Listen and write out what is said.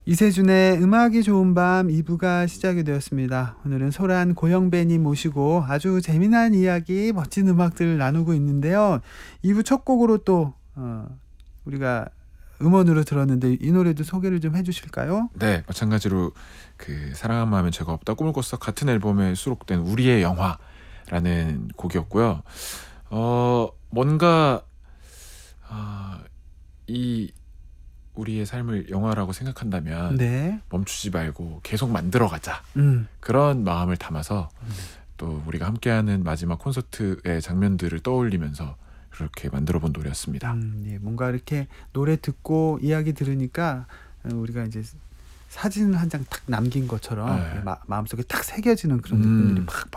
이세준의 음악이 좋은 밤 2부가 시작이 되었습니다. 오늘은 소란 고영배님 모시고 아주 재미난 이야기, 멋진 음악들을 나누고 있는데요. 2부 첫 곡으로 또 우리가 음원으로 들었는데 이 노래도 소개를 좀 해주실까요? 네, 마찬가지로 그 사랑한 마음엔 죄가 없다 꿈을 꿨어 같은 앨범에 수록된 우리의 영화라는 곡이었고요. 뭔가 이 우리의 삶을 영화라고 생각한다면 네. 멈추지 말고 계속 만들어가자, 음. 그런 마음을 담아서 또 우리가 함께하는 마지막 콘서트의 장면들을 떠올리면서 그렇게 만들어본 노래였습니다. 예, 뭔가 이렇게 노래 듣고 이야기 들으니까 우리가 이제 사진 한 장 탁 남긴 것처럼 네. 마음속에 탁 새겨지는 그런 느낌들이 팍팍